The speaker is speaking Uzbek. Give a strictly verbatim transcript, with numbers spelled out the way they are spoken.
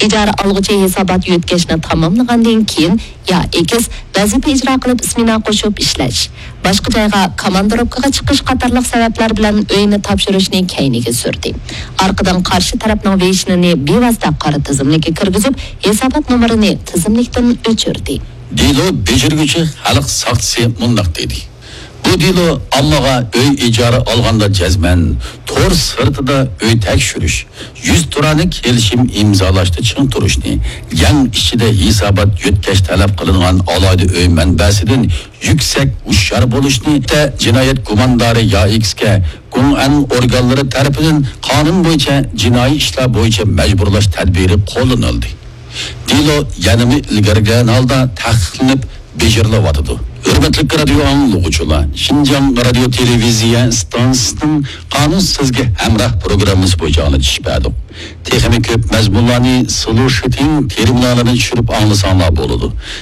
ijara algıcı hisobat yötkashni tamomlagandan keyin ya ekiz vazifa ijro qilib ismini qo'shib ishlash, boshqa joyga komandirovkaga chiqish qatorliq sabablar bilan uyni topshirishni keyniga surdi. Orqadan qarshi tarafning veyishnini bevosita qora tizimlikka kirgizib, hisobot nomerini tizimlikdan o'chirdi. Dilo bejirgüçü xalq saqchisi mundaq dedi. Bu dilo ammaga uy ijara olganda jazman tor sirtida uy tekshirish, yüz turani kelishim imzolashda ching turishni, yang ichida hisobot yutkash talab qilingan alohida uy manbasidan yuksak hushyor bo'lishni da jinoyat gumondori Y X ga Gum'an organlari tarafidan qonun bo'yicha jinoiy ishlar bo'yicha majburlash tadbiri qo'llanildi. Dilo yanimi ilgirgan holda taqiqlanib bejirilyapti. Hurmatli radio anglag'uchilar, Xinjiang radio televiziya stansiyasining qonun sizga hamroh programmasi bo'yicha anglitishib Texnik ko'p mazmunlarni solution terminalini tushirib anglasanlar bo'ladi.